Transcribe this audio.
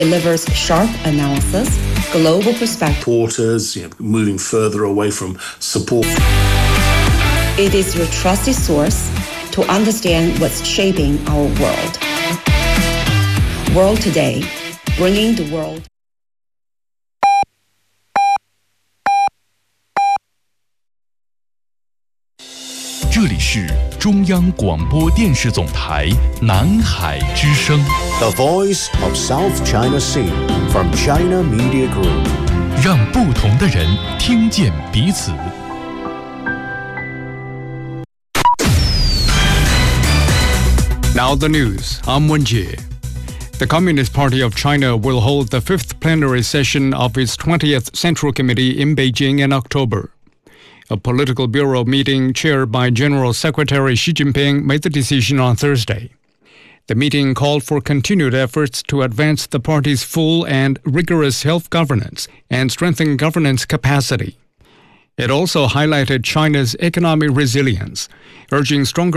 delivers sharp analysis, global perspective. Reporters, moving further away from support. It is your trusted source to understand what's shaping our world. World Today, bringing the world. 这里是中央广播电视总台南海之声 The Voice of South China Sea from China Media Group 让不同的人听见彼此 Now the news. I'm Wenjie. The Communist Party of China will hold the 5th plenary session of its 20th Central Committee in Beijing in October. A political bureau meeting chaired by General Secretary Xi Jinping made the decision on Thursday. The meeting called for continued efforts to advance the party's full and rigorous health governance and strengthen governance capacity. It also highlighted China's economic resilience, urging stronger